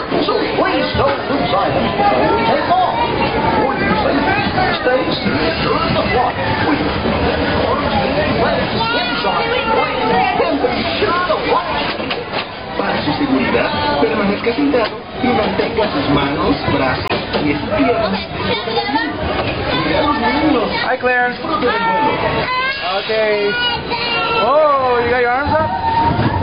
So please don't lose items before we take off. For your safety, stay seated during the flight. We arms and legs inside the plane and be sure to watch. Para su seguridad, permanezca sentado y mantenga sus manos, brazos, pies y piernas dentro del avión. Mira a los niños. Hi, Clarence. Disfrute del vuelo. Okay. Oh, you got your arms up?